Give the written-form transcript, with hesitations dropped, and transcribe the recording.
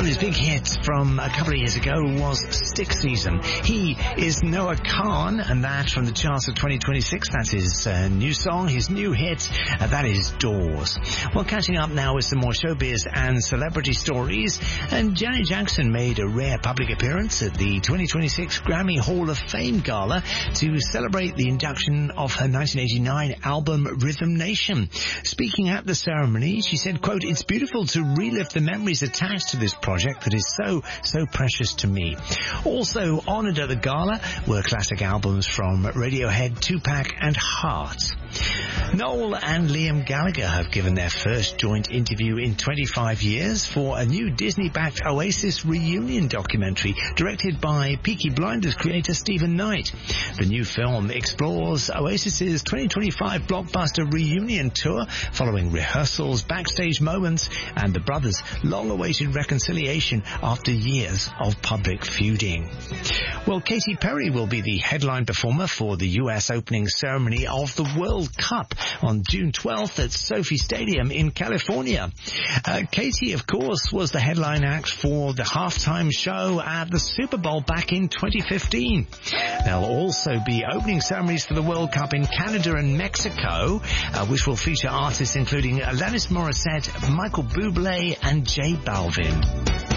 of his big hits from a couple of years ago was Stick Season. He is Noah Kahan, and that from the charts of 2026. That's his new song, his new hit. That is Doors. Well, catching up now with some more showbiz and celebrity stories. And Janet Jackson made a rare public appearance at the 2026 Grammy Hall of Fame Gala to celebrate the induction of her 1989 album Rhythm Nation. Speaking at the ceremony, she said, quote, "It's beautiful to relive the memories attached to this project that is so precious to me." Also honoured at the gala were classic albums from Radiohead, Tupac and Heart. Noel and Liam Gallagher have given their first joint interview in 25 years for a new Disney-backed Oasis reunion documentary directed by Peaky Blinders creator Stephen Knight. The new film explores Oasis's 2025 blockbuster reunion tour following rehearsals, backstage moments and the brothers' long-awaited reconciliation after years of public feuding. Well, Katy Perry will be the headline performer for the US opening ceremony of the World Cup on June 12th at Sophie Stadium in California. Katy, of course, was the headline act for the halftime show at the Super Bowl back in 2015. There'll also be opening ceremonies for the World Cup in Canada and Mexico, which will feature artists including Alanis Morissette, Michael Bublé and J Balvin.